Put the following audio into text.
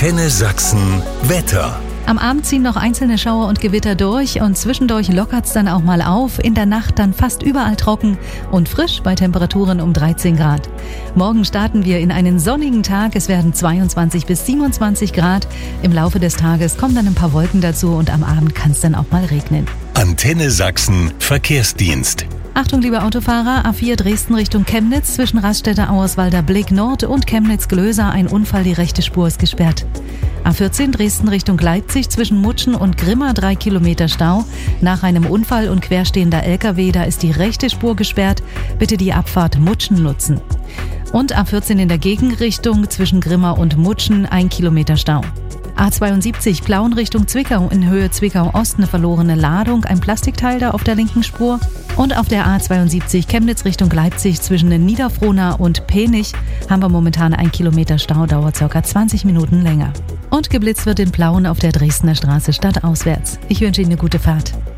Antenne Sachsen Wetter. Am Abend ziehen noch einzelne Schauer und Gewitter durch und zwischendurch lockert's dann auch mal auf. In der Nacht dann fast überall trocken und frisch bei Temperaturen um 13 Grad. Morgen starten wir in einen sonnigen Tag. Es werden 22 bis 27 Grad. Im Laufe des Tages kommen dann ein paar Wolken dazu und am Abend kann es dann auch mal regnen. Antenne Sachsen Verkehrsdienst. Achtung, liebe Autofahrer, A4 Dresden Richtung Chemnitz zwischen Raststätter Auerswalder Blick Nord und Chemnitz-Glöser ein Unfall, die rechte Spur ist gesperrt. A14 Dresden Richtung Leipzig zwischen Mutschen und Grimma 3 Kilometer Stau. Nach einem Unfall und querstehender LKW, da ist die rechte Spur gesperrt. Bitte die Abfahrt Mutschen nutzen. Und A14 in der Gegenrichtung zwischen Grimma und Mutschen 1 Kilometer Stau. A72 Plauen Richtung Zwickau in Höhe Zwickau-Ost eine verlorene Ladung, ein Plastikteil da auf der linken Spur. Und auf der A72 Chemnitz Richtung Leipzig zwischen Niederfrohna und Penich haben wir momentan 1 Kilometer Stau, dauert ca. 20 Minuten länger. Und geblitzt wird in Plauen auf der Dresdner Straße stadtauswärts. Ich wünsche Ihnen eine gute Fahrt.